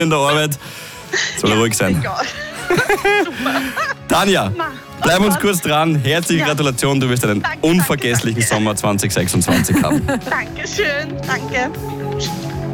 in der Arbeit. Soll ruhig sein. Ja. Tanja, bleib uns kurz dran. Herzliche Gratulation, du wirst einen Danke, unvergesslichen danke. Sommer 2026 haben. Dankeschön, danke.